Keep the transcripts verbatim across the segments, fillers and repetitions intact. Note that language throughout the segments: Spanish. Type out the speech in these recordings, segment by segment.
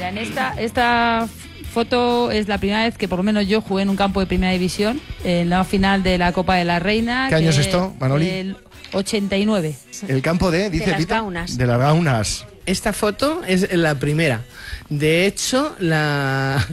Mira, en esta, esta foto es la primera vez que por lo menos yo jugué en un campo de primera división, en la final de la Copa de la Reina. ¿Qué año es esto, Manoli? El ochenta y nueve. El campo de, dice de las Pita, Gaunas. de las Gaunas. Esta foto es la primera. De hecho, la,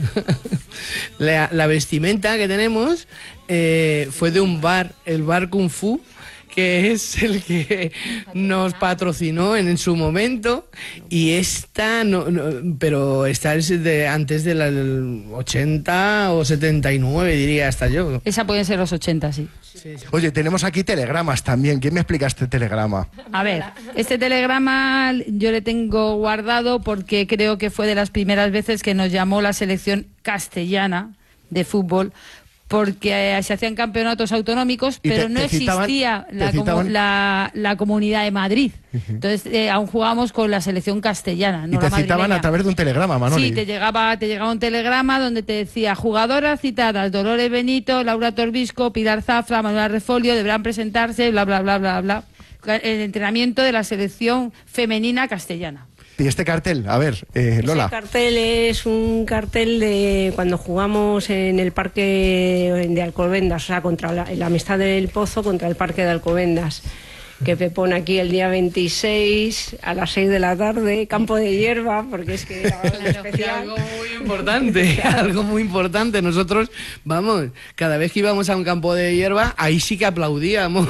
la, la vestimenta que tenemos eh, fue de un bar, el bar Kung Fu, que es el que nos patrocinó en, en su momento, y esta no, no pero esta es de antes del ochenta o setenta y nueve, diría hasta yo. Esa pueden ser los ochenta, sí. Sí, sí. Oye, tenemos aquí telegramas también. ¿Quién me explica este telegrama? A ver, este telegrama yo le tengo guardado porque creo que fue de las primeras veces que nos llamó la selección castellana de fútbol, porque eh, se hacían campeonatos autonómicos, Y te- pero no te citaban- existía te la, como- citaban- la, la Comunidad de Madrid. Entonces eh, aún jugábamos con la selección castellana, no y te la citaban madrileña. a través de un telegrama, Manoli. Sí, te llegaba, te llegaba un telegrama donde te decía: jugadoras citadas, Dolores Benito, Laura Torbisco, Pilar Zafra, Manuela Refolio, deberán presentarse, bla, bla, bla, bla, bla. El entrenamiento de la selección femenina castellana. Y este cartel, a ver, eh, Lola. Ese cartel es un cartel de cuando jugamos en el parque de Alcobendas, o sea, contra la, la Amistad del Pozo contra el parque de Alcobendas, que me pone aquí el día veintiséis a las seis de la tarde, campo de hierba, porque es que era algo especial. Algo muy importante, algo muy importante. Nosotros, vamos, cada vez que íbamos a un campo de hierba, ahí sí que aplaudíamos.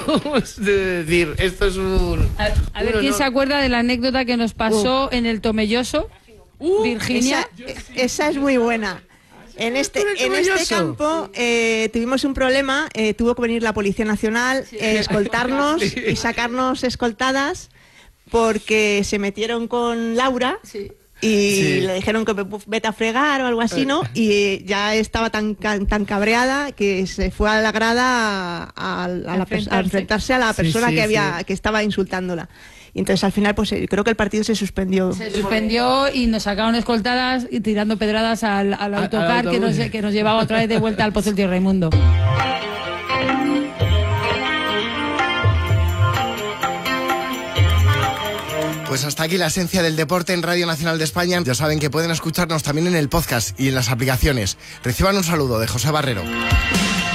De decir, esto es un... A, a ver, un ¿quién honor. se acuerda de la anécdota que nos pasó en el Tomelloso? Virginia. Esa, esa es muy buena. En este, ¿Tú eres en este orgulloso? campo eh, tuvimos un problema, eh, tuvo que venir la Policía Nacional, eh, escoltarnos Sí. y sacarnos escoltadas porque se metieron con Laura Sí. y Sí. le dijeron que vete a fregar o algo así, ¿no? Y ya estaba tan, ca- tan cabreada que se fue a la grada a, a la pers- a Enfrentarse. enfrentarse a la Sí, persona sí, que había sí. que estaba insultándola. Y entonces al final pues eh, creo que el partido se suspendió. Se suspendió y nos sacaron escoltadas y tirando pedradas al, al al autocar que nos, autobús. que nos llevaba otra vez de vuelta al Pozo del Tío Raimundo. Pues hasta aquí la esencia del deporte en Radio Nacional de España. Ya saben que pueden escucharnos también en el podcast y en las aplicaciones. Reciban un saludo de José Barrero.